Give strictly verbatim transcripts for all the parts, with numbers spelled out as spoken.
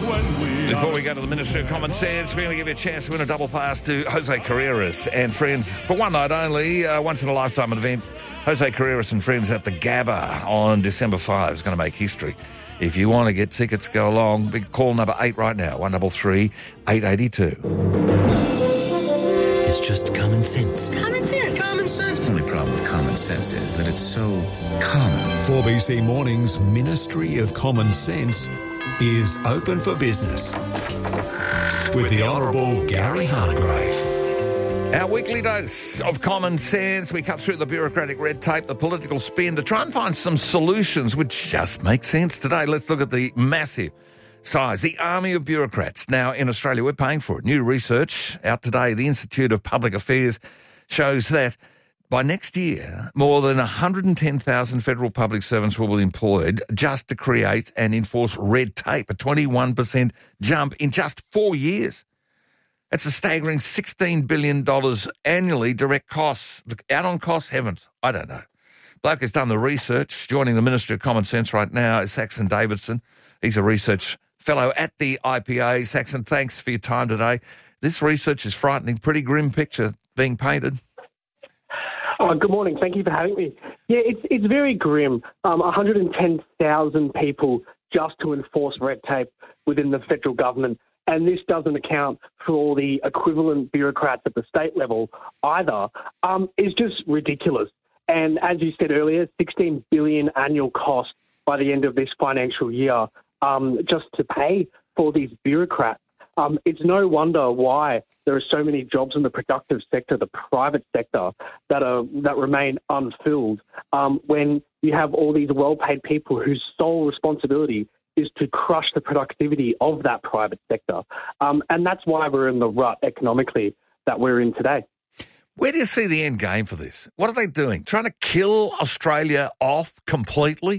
Before we go to the Ministry of Common Sense, we're going to give you a chance to win a double pass to Jose Carreras and friends for one night only, uh, once in a lifetime event. Jose Carreras and friends at the Gabba on December fifth is going to make history. If you want to get tickets, go along. Big call number eight right now, one three three, eight eight two. It's just common sense. Common sense. Common sense. The only problem with common sense is that it's so common. four B C Mornings Ministry of Common Sense is open for business with the Honourable Gary Hargrave. Our weekly dose of common sense. We cut through the bureaucratic red tape, the political spin, to try and find some solutions which just make sense. Today, let's look at the massive size, the army of bureaucrats. Now, in Australia, we're paying for it. New research out today, the Institute of Public Affairs shows that by next year, more than one hundred ten thousand federal public servants will be employed just to create and enforce red tape, a twenty-one percent jump in just four years. That's a staggering sixteen billion dollars annually direct costs. Out on costs, haven't. I don't know. Bloke has done the research. Joining the Ministry of Common Sense right now is Saxon Davidson. He's a research fellow at the I P A. Saxon, thanks for your time today. This research is frightening. Pretty grim picture being painted. Oh, good morning. Thank you for having me. Yeah, it's it's very grim. Um, one hundred ten thousand people just to enforce red tape within the federal government. And this doesn't account for all the equivalent bureaucrats at the state level either. Um, it's just ridiculous. And as you said earlier, sixteen billion dollars annual cost by the end of this financial year um, just to pay for these bureaucrats. Um, it's no wonder why there are so many jobs in the productive sector, the private sector, that are that remain unfilled um, when you have all these well-paid people whose sole responsibility is to crush the productivity of that private sector. Um, and that's why we're in the rut economically that we're in today. Where do you see the end game for this? What are they doing? Trying to kill Australia off completely?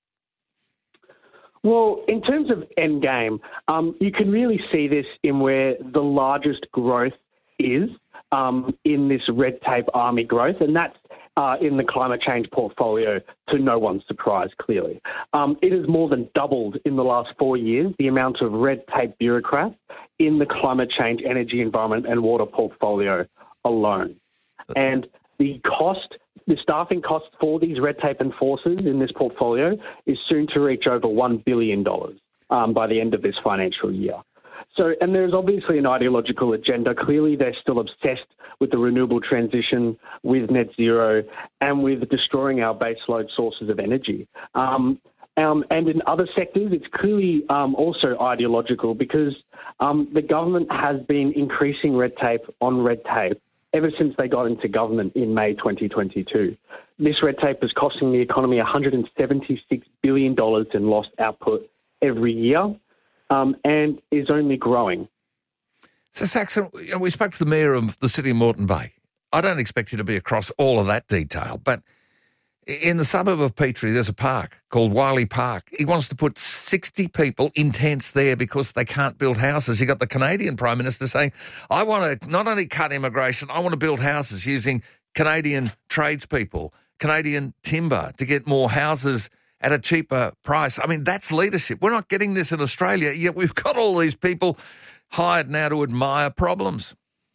Well, in terms of end game, um, you can really see this in where the largest growth is um, in this red tape army growth, and that's uh, in the climate change portfolio, to no one's surprise, clearly. Um, it has more than doubled in the last four years, the amount of red tape bureaucrats in the climate change, energy, environment and water portfolio alone. And the cost, the staffing cost for these red tape enforcers in this portfolio is soon to reach over one billion dollars um, by the end of this financial year. So, and there's obviously an ideological agenda. Clearly, they're still obsessed with the renewable transition, with net zero, and with destroying our baseload sources of energy. Um, um, and in other sectors, it's clearly um, also ideological because um, the government has been increasing red tape on red tape ever since they got into government in May twenty twenty-two. This red tape is costing the economy one hundred seventy-six billion dollars in lost output every year um, and is only growing. So, Saxon, you know, we spoke to the Mayor of the City of Moreton Bay. I don't expect you to be across all of that detail, but in the suburb of Petrie, there's a park called Wiley Park. He wants to put sixty people in tents there because they can't build houses. You got the Canadian Prime Minister saying, I want to not only cut immigration, I want to build houses using Canadian tradespeople, Canadian timber to get more houses at a cheaper price. I mean, that's leadership. We're not getting this in Australia, yet we've got all these people hired now to admire problems.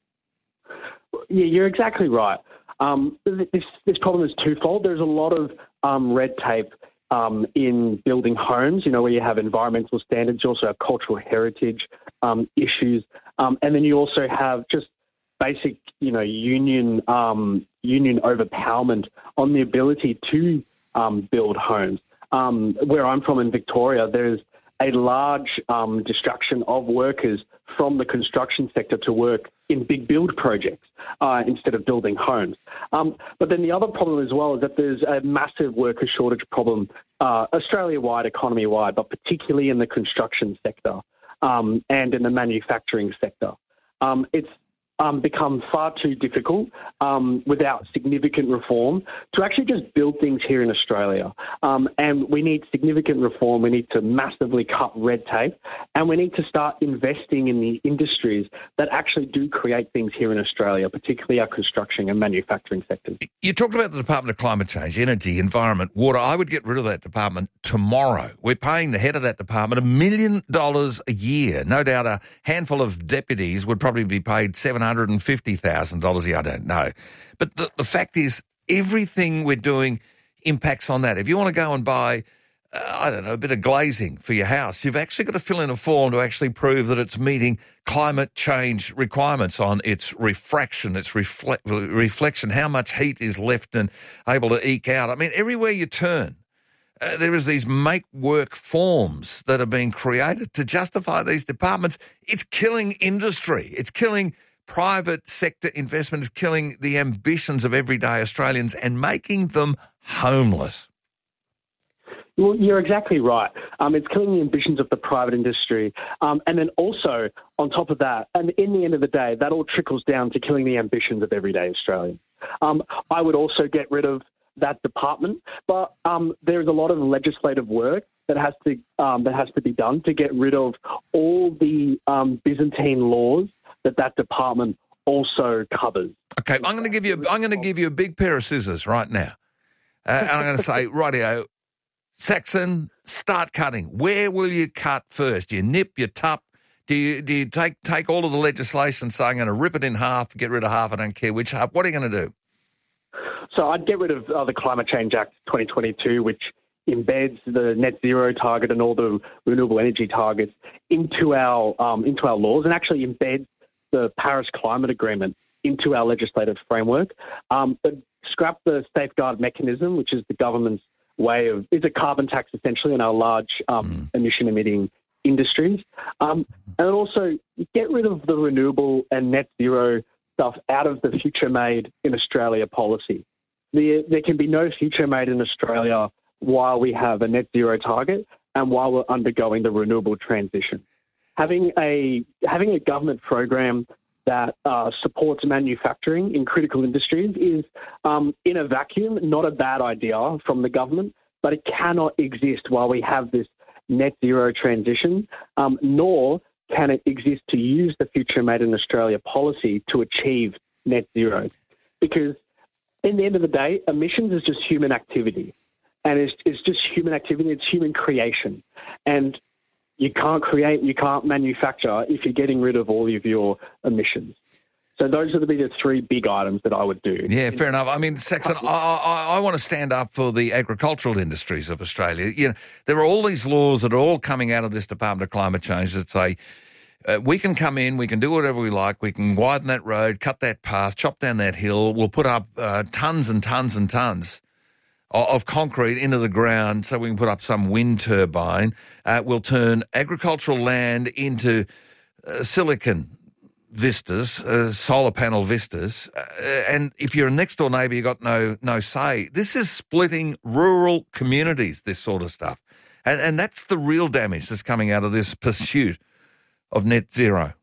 Yeah, you're exactly right. Um, this, this problem is twofold. There's a lot of um, red tape um, in building homes, you know, where you have environmental standards. You also have cultural heritage um, issues. Um, and then you also have just basic, you know, union um, union overpowerment on the ability to um, build homes. Um, where I'm from in Victoria, there's a large um, distraction of workers from the construction sector to work in big build projects uh, instead of building homes. Um, but then the other problem as well is that there's a massive worker shortage problem uh, Australia-wide, economy-wide, but particularly in the construction sector um, and in the manufacturing sector. Um, it's um, become far too difficult um, without significant reform to actually just build things here in Australia. Um, and we need significant reform. We need to massively cut red tape, and we need to start investing in the industries that actually do create things here in Australia, particularly our construction and manufacturing sectors. You talked about the Department of Climate Change, Energy, Environment, Water. I would get rid of that department tomorrow. We're paying the head of that department a million dollars a year. No doubt a handful of deputies would probably be paid seven hundred fifty thousand dollars a year. I don't know. But the, the fact is, everything we're doing impacts on that. If you want to go and buy, uh, I don't know, a bit of glazing for your house, you've actually got to fill in a form to actually prove that it's meeting climate change requirements on its refraction, its refle- reflection, how much heat is left and able to eke out. I mean, everywhere you turn, uh, there is these make-work forms that are being created to justify these departments. It's killing industry. It's killing private sector investment. It's killing the ambitions of everyday Australians and making them homeless. Well, you're exactly right. Um, it's killing the ambitions of the private industry. Um, and then also, on top of that, and in the end of the day, that all trickles down to killing the ambitions of everyday Australians. Um, I would also get rid of that department, but um, there's a lot of legislative work that has to um, that has to be done to get rid of all the um, Byzantine laws that that department also covers. Okay, I'm going to give you. I'm going to give you a big pair of scissors right now, uh, and I'm going to say, rightio, Saxon, start cutting. Where will you cut first? Do you nip, you tup? Do you do you take take all of the legislation, say I'm going to rip it in half, get rid of half, I don't care which half? What are you going to do? So I'd get rid of uh, the Climate Change Act twenty twenty-two, which embeds the net zero target and all the renewable energy targets into our um, into our laws, and actually embeds the Paris Climate Agreement into our legislative framework. Um, but scrap the safeguard mechanism, which is the government's way of, it's a carbon tax essentially on our large um, mm. emission emitting industries. Um, and also get rid of the renewable and net zero stuff out of the future made in Australia policy. The, there can be no future made in Australia while we have a net zero target and while we're undergoing the renewable transition. Having a having a government program that uh, supports manufacturing in critical industries is, um, in a vacuum, not a bad idea from the government, but it cannot exist while we have this net zero transition, um, nor can it exist to use the Future Made in Australia policy to achieve net zero. Because in the end of the day, emissions is just human activity. And it's, it's just human activity, it's human creation. And you can't create, you can't manufacture if you're getting rid of all of your emissions. So those would be the three big items that I would do. Yeah, fair enough. I mean, Saxon, I, I, I want to stand up for the agricultural industries of Australia. You know, there are all these laws that are all coming out of this Department of Climate Change that say uh, we can come in, we can do whatever we like, we can widen that road, cut that path, chop down that hill, we'll put up uh, tons and tons and tons of concrete into the ground so we can put up some wind turbine. Uh, we'll turn agricultural land into uh, silicon vistas, uh, solar panel vistas. Uh, and if you're a next-door neighbour, you've got no no say. This is splitting rural communities, this sort of stuff. And, and that's the real damage that's coming out of this pursuit of net zero.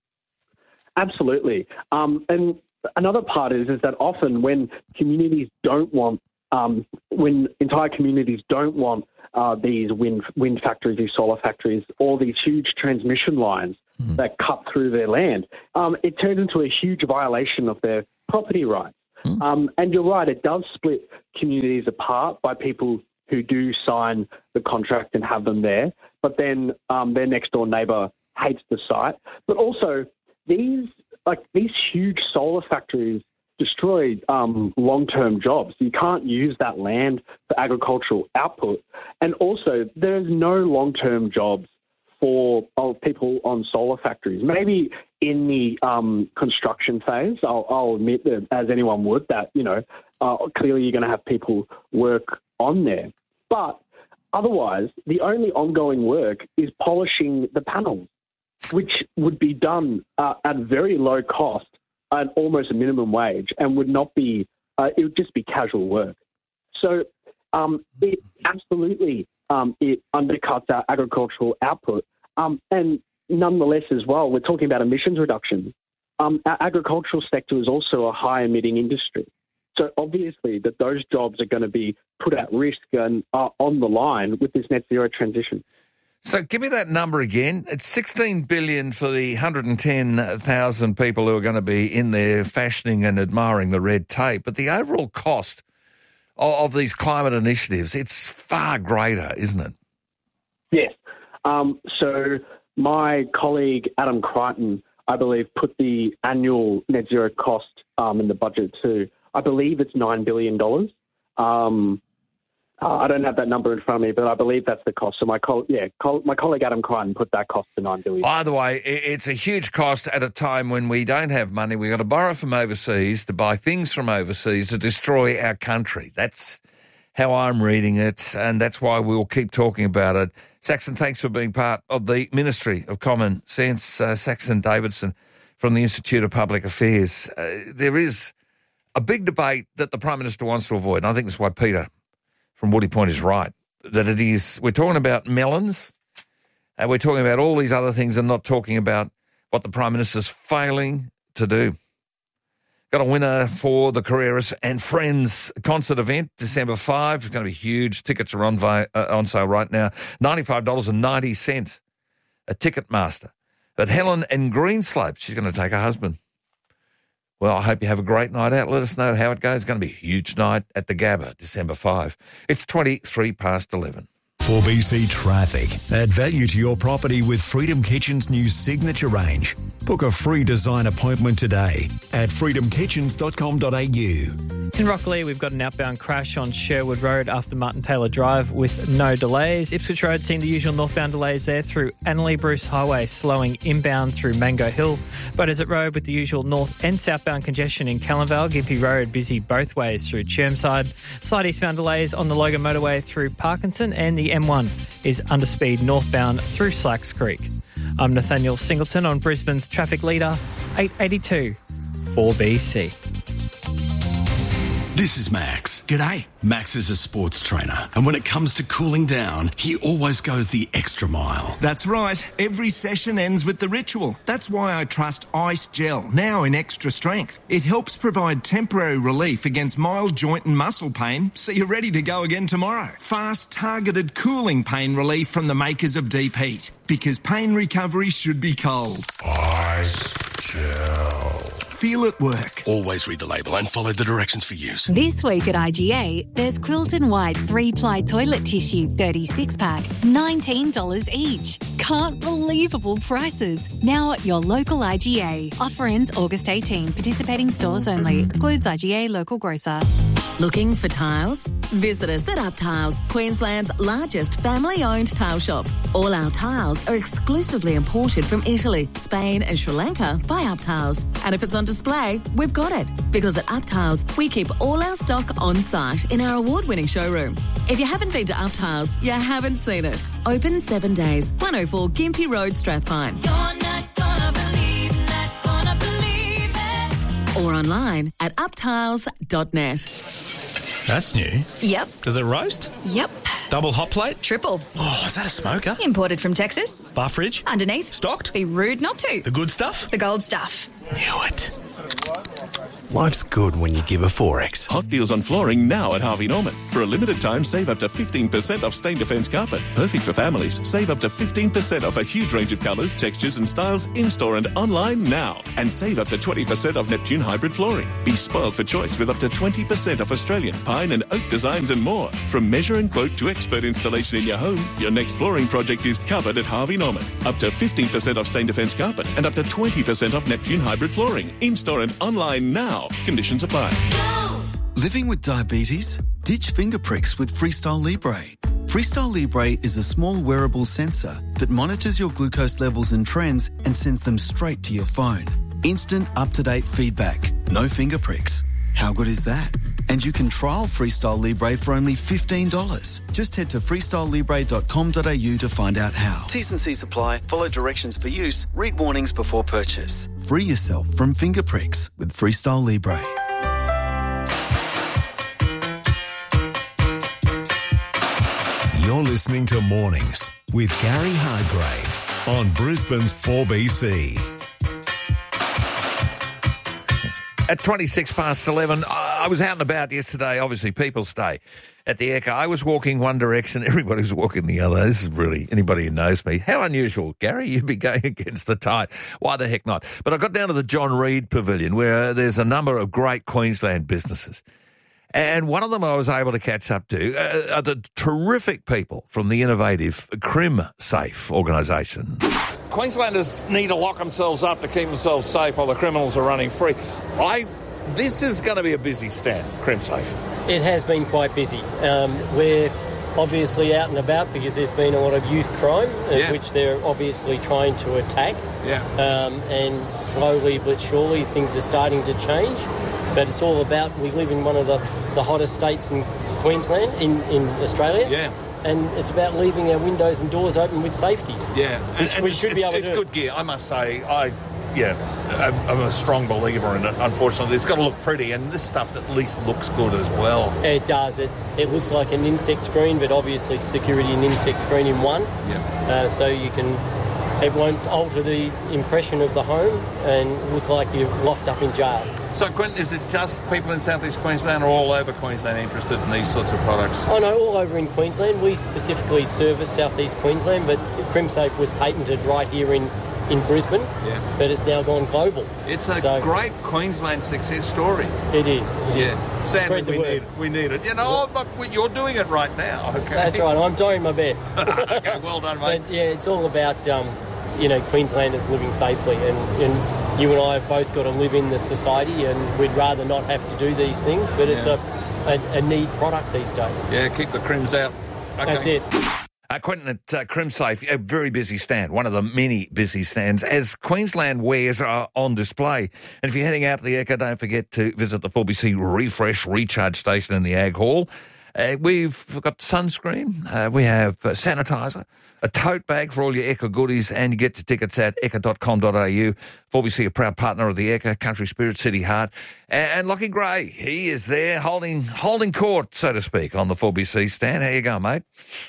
Absolutely. Um, and another part is, is that often when communities don't want Um, when entire communities don't want uh, these wind wind factories, these solar factories, or these huge transmission lines mm. that cut through their land, um, it turns into a huge violation of their property rights. Mm. Um, and you're right, it does split communities apart by people who do sign the contract and have them there, but then um, their next door neighbour hates the site. But also, these like these huge solar factories destroy um, long-term jobs. You can't use that land for agricultural output. And also, there's no long-term jobs for of people on solar factories. Maybe in the um, construction phase, I'll, I'll admit that, as anyone would, that, you know, uh, clearly you're going to have people work on there. But otherwise, the only ongoing work is polishing the panels, which would be done uh, at very low cost, at almost a minimum wage, and would not be, uh, it would just be casual work. So um, it absolutely, um, it undercuts our agricultural output. Um, and nonetheless as well, we're talking about emissions reduction. um, our agricultural sector is also a high-emitting industry. So obviously that those jobs are going to be put at risk and are on the line with this net zero transition. So give me that number again. It's sixteen billion dollars for the one hundred ten thousand people who are going to be in there fashioning and admiring the red tape. But the overall cost of, of these climate initiatives, it's far greater, isn't it? Yes. Um, so my colleague Adam Crichton, I believe, put the annual net zero cost um, in the budget too. I believe it's nine billion dollars. Um, uh, I don't have that number in front of me, but I believe that's the cost. So my co- yeah, co- my colleague Adam Crichton put that cost to nine billion dollars. By the way, it's a huge cost at a time when we don't have money. We've got to borrow from overseas to buy things from overseas to destroy our country. That's how I'm reading it, and that's why we'll keep talking about it. Saxon, thanks for being part of the Ministry of Common Sense. Uh, Saxon Davidson from the Institute of Public Affairs. Uh, there is a big debate that the Prime Minister wants to avoid, and I think that's why Peter from Woody Point is right, that it is, we're talking about melons, and we're talking about all these other things and not talking about what the Prime Minister's failing to do. Got a winner for the Carreras and Friends concert event, December fifth. It's going to be huge. Tickets are on, vi- uh, on sale right now. ninety-five dollars and ninety cents at Ticketmaster. But Helen in Greenslope, she's going to take her husband. Well, I hope you have a great night out. Let us know how it goes. It's going to be a huge night at the Gabba, December fifth. It's twenty-three past eleven. four B C Traffic. Add value to your property with Freedom Kitchen's new Signature range. Book a free design appointment today at freedom kitchens dot com dot a u. In Rocklea, we've got an outbound crash on Sherwood Road after Martin Taylor Drive with no delays. Ipswich Road seeing the usual northbound delays there through Annerley Bruce Highway, slowing inbound through Mango Hill. Butters Road with the usual north and southbound congestion in Callanvale. Gympie Road busy both ways through Chermside. Slight eastbound delays on the Logan Motorway through Parkinson, and the M one is underspeed northbound through Slacks Creek. I'm Nathaniel Singleton on Brisbane's Traffic Leader, eight eighty-two four B C. This is Max. G'day. Max is a sports trainer, and when it comes to cooling down, he always goes the extra mile. That's right. Every session ends with the ritual. That's why I trust Ice Gel, now in extra strength. It helps provide temporary relief against mild joint and muscle pain, so you're ready to go again tomorrow. Fast, targeted cooling pain relief from the makers of Deep Heat, because pain recovery should be cold. Ice Gel. Feel it work. Always read the label and follow the directions for use. This week at I G A, there's Quilton White three-ply toilet tissue thirty-six pack, nineteen dollars each. Can't believable prices. Now at your local I G A. Offer ends August eighteenth. Participating stores only. Excludes I G A local grocer. Looking for tiles? Visit us at Up Tiles, Queensland's largest family-owned tile shop. All our tiles are exclusively imported from Italy, Spain and Sri Lanka by Up Tiles. And if it's on display, we've got it. Because at Up Tiles, we keep all our stock on site in our award-winning showroom. If you haven't been to Up Tiles, you haven't seen it. Open seven days. one oh four Gympie Road, Strathpine. You're not gonna believe, not gonna believe it. Or online at up tiles dot net. That's new. Yep. Does it roast? Yep. Double hot plate? Triple. Oh, is that a smoker? Imported from Texas. Bar fridge? Underneath. Stocked? Be rude not to. The good stuff? The gold stuff. Knew it. Life's good when you give a four X. Hot deals on flooring now at Harvey Norman. For a limited time, save up to fifteen percent off Stain Defence carpet. Perfect for families. Save up to fifteen percent off a huge range of colours, textures and styles in-store and online now. And save up to twenty percent off Neptune hybrid flooring. Be spoiled for choice with up to twenty percent off Australian, pine and oak designs and more. From measure and quote to expert installation in your home, your next flooring project is covered at Harvey Norman. Up to fifteen percent off Stain Defence carpet and up to twenty percent off Neptune hybrid flooring. In-store and online now. Conditions apply. Living with diabetes? Ditch finger pricks with Freestyle Libre. Freestyle Libre is a small wearable sensor that monitors your glucose levels and trends and sends them straight to your phone. Instant, up-to-date feedback. No finger pricks. How good is that? And you can trial Freestyle Libre for only fifteen dollars. Just head to freestyle libre dot com dot a u to find out how. T's and C's apply. Follow directions for use. Read warnings before purchase. Free yourself from finger pricks with Freestyle Libre. You're listening to Mornings with Gary Hargrave on Brisbane's four B C. At twenty-six past eleven, I was out and about yesterday, obviously People's Day, at the Ekka. I was walking one direction, everybody was walking the other. This is really, anybody who knows me, how unusual. Gary, you'd be going against the tide. Why the heck not? But I got down to the John Reid Pavilion, where there's a number of great Queensland businesses. And one of them I was able to catch up to uh, are the terrific people from the innovative CrimSafe organisation. Queenslanders need to lock themselves up to keep themselves safe while the criminals are running free. I, this is going to be a busy stand, CrimSafe. It has been quite busy. Um, we're obviously out and about because there's been a lot of youth crime, uh, Yeah. which they're obviously trying to attack. Yeah. Um, and slowly but surely things are starting to change. But it's all about, we live in one of the, the hottest states in Queensland, in, in Australia. Yeah. And it's about leaving our windows and doors open with safety. Yeah. Which we it's, should be it's, able to it's do. good gear, I must say. I, yeah, I'm, I'm a strong believer in it, unfortunately. It's got to look pretty, and this stuff at least looks good as well. It does. It it looks like an insect screen, but obviously security and insect screen in one. Yeah. Uh, so you can, it won't alter the impression of the home and look like you're locked up in jail. So, Quentin, is it just people in South East Queensland or all over Queensland interested in these sorts of products? Oh no, all over in Queensland. We specifically service South East Queensland, but CrimSafe was patented right here in, in Brisbane, Yeah. but it's now gone global. It's a So- great Queensland success story. It is. It Yeah. is. Sadly, Spread the we word. need, we need it. You know, look, you're doing it right now, okay? That's right. I'm doing my best. Okay, well done, mate. But yeah, it's all about um, you know, Queenslanders living safely, and, and you and I have both got to live in the society, and we'd rather not have to do these things, but it's Yeah. a, a, a need product these days. Yeah, keep the crims out. Okay. That's it. Uh, Quentin at uh, CrimSafe, a very busy stand, one of the many busy stands, as Queensland wares are on display. And if you're heading out to the Ekka, don't forget to visit the four B C Refresh Recharge Station in the Ag Hall. Uh, we've got sunscreen, uh, we have uh, sanitizer, a tote bag for all your Ekka goodies, and you get your tickets at ekka dot com dot a u. four B C, a proud partner of the Ekka, Country Spirit, City Heart. And Lockie Gray, he is there holding holding court, so to speak, on the four B C stand. How you going, mate?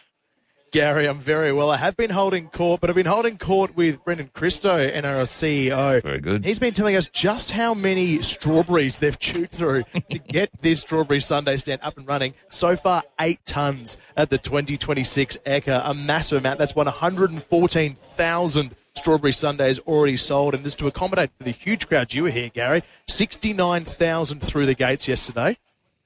Gary, I'm very well. I have been holding court, but I've been holding court with Brendan Christo, N R L C E O. Very good. He's been telling us just how many strawberries they've chewed through to get this Strawberry Sunday stand up and running. So far, eight tonnes at the twenty twenty-six Ekka, a massive amount. That's one hundred fourteen thousand Strawberry Sundays already sold. And just to accommodate for the huge crowd you were here, Gary, sixty-nine thousand through the gates yesterday.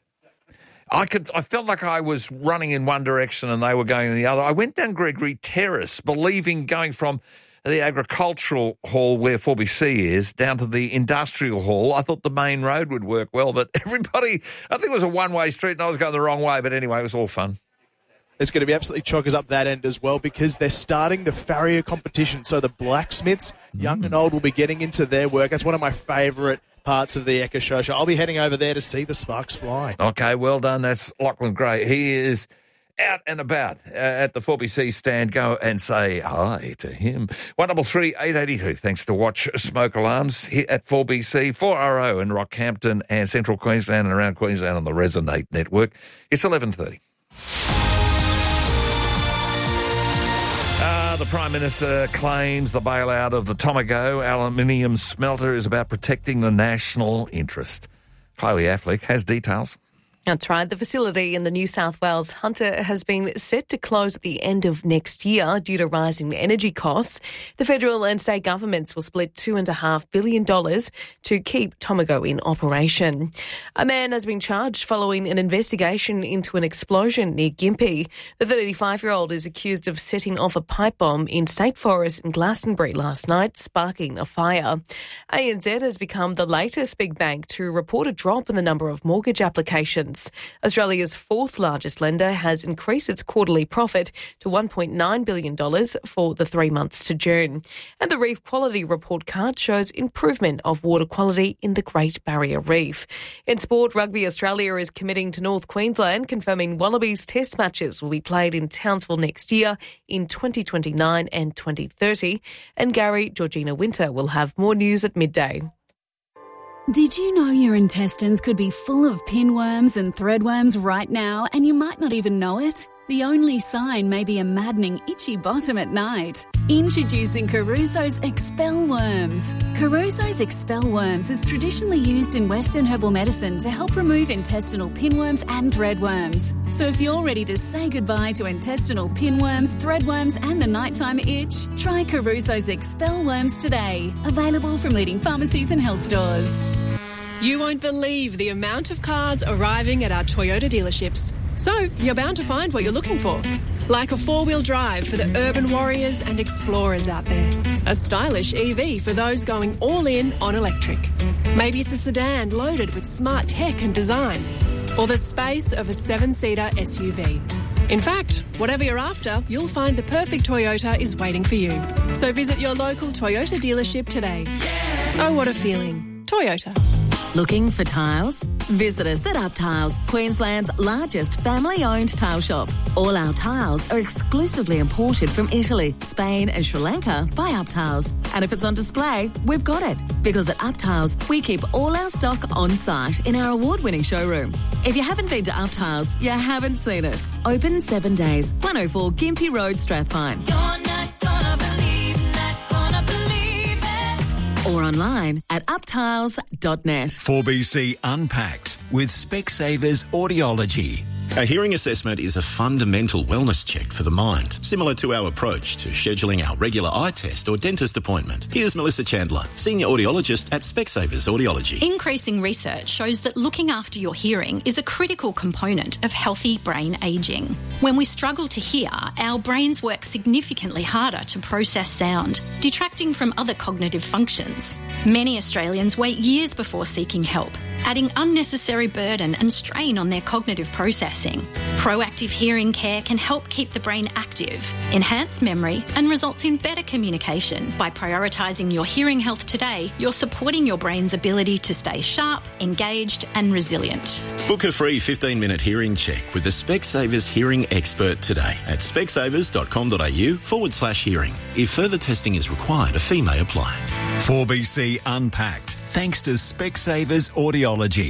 I could. I felt like I was running in one direction and they were going in the other. I went down Gregory Terrace, believing going from the agricultural hall where four B C is down to the industrial hall. I thought the main road would work well, but everybody, I think it was a one-way street and I was going the wrong way. But anyway, it was all fun. It's going to be absolutely chockers up that end as well, because they're starting the farrier competition. So the blacksmiths, young and old, will be getting into their work. That's one of my favourite parts of the Ekka Show. So I'll be heading over there to see the sparks fly. Okay, well done. That's Lachlan Gray. He is out and about uh, at the four B C stand. Go and say hi to him. one double three eight eight two. Thanks to Watch Smoke Alarms here at four B C, four R O in Rockhampton and Central Queensland and around Queensland on the Resonate network. It's eleven thirty. Uh, the Prime Minister claims the bailout of the Tomago aluminium smelter is about protecting the national interest. Chloe Affleck has details. That's right. The facility in the New South Wales Hunter has been set to close at the end of next year due to rising energy costs. The federal and state governments will split two point five billion dollars to keep Tomago in operation. A man has been charged following an investigation into an explosion near Gympie. The thirty-five-year-old is accused of setting off a pipe bomb in State Forest in Glastonbury last night, sparking a fire. A N Z has become the latest big bank to report a drop in the number of mortgage applications. Australia's fourth largest lender has increased its quarterly profit to one point nine billion dollars for the three months to June. And the Reef Quality Report card shows improvement of water quality in the Great Barrier Reef. In sport, Rugby Australia is committing to North Queensland, confirming Wallabies test matches will be played in Townsville next year in twenty twenty-nine and twenty thirty. And Gary, Georgina Winter will have more news at midday. Did you know your intestines could be full of pinworms and threadworms right now and you might not even know it? The only sign may be a maddening itchy bottom at night. Introducing Caruso's Expel Worms. Caruso's Expel Worms is traditionally used in Western herbal medicine to help remove intestinal pinworms and threadworms. So if you're ready to say goodbye to intestinal pinworms, threadworms and the nighttime itch, try Caruso's Expel Worms today. Available from leading pharmacies and health stores. You won't believe the amount of cars arriving at our Toyota dealerships. So, you're bound to find what you're looking for. Like a four-wheel drive for the urban warriors and explorers out there. A stylish E V for those going all in on electric. Maybe it's a sedan loaded with smart tech and design. Or the space of a seven-seater S U V. In fact, whatever you're after, you'll find the perfect Toyota is waiting for you. So visit your local Toyota dealership today. Oh, what a feeling. Toyota. Looking for tiles? Visit us at Up Tiles, Queensland's largest family-owned tile shop. All our tiles are exclusively imported from Italy, Spain and Sri Lanka by Up Tiles. And if it's on display, we've got it. Because at Up Tiles, we keep all our stock on site in our award-winning showroom. If you haven't been to Up Tiles, you haven't seen it. Open seven days, one oh four Gympie Road, Strathpine. Or online at uptiles dot net. four B C Unpacked with Specsavers Audiology. A hearing assessment is a fundamental wellness check for the mind, similar to our approach to scheduling our regular eye test or dentist appointment. Here's Melissa Chandler, Senior Audiologist at Specsavers Audiology. Increasing research shows that looking after your hearing is a critical component of healthy brain ageing. When we struggle to hear, our brains work significantly harder to process sound, detracting from other cognitive functions. Many Australians wait years before seeking help, adding unnecessary burden and strain on their cognitive processing. Proactive hearing care can help keep the brain active, enhance memory, and results in better communication. By prioritising your hearing health today, you're supporting your brain's ability to stay sharp, engaged, and resilient. Book a free fifteen-minute hearing check with the Specsavers hearing expert today at specsavers.com.au forward slash hearing. If further testing is required, a fee may apply. four B C Unpacked, thanks to Specsavers Audiology.